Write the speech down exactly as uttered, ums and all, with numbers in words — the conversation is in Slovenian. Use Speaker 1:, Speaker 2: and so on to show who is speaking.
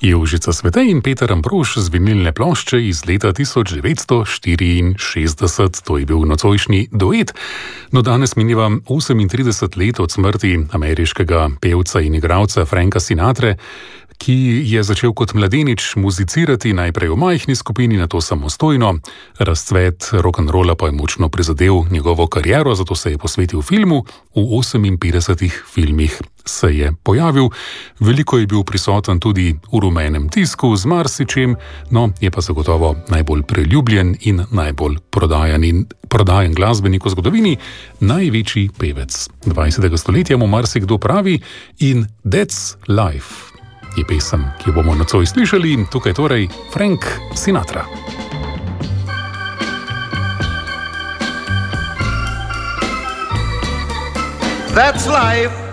Speaker 1: Jožica Svetej in Peter Ambrož z vinilne plošče iz leta tisoč devetsto štiriinšestdeset. To je bil nocojšnji duet. No, danes mineva osemintrideset let od smrti ameriškega pevca in igralca Franka Sinatre, ki je začel kot mladenič muzicirati najprej v majhni skupini, nato samostojno. Razcvet rock'n'rolla pa je močno prizadel njegovo kariero, zato se je posvetil filmu. V oseminpetdesetih filmih se je pojavil. Veliko je bil prisoten tudi v rumenem tisku z marsičem, no, je pa zagotovo najbolj priljubljen in najbolj prodajan, in prodajan glasbenik v zgodovini, največji pevec dvajsetega stoletja, mu marsikdo pravi, in That's Life je pesem, ki jo bomo nocoj slišali. Tukaj torej Frank Sinatra.
Speaker 2: That's life.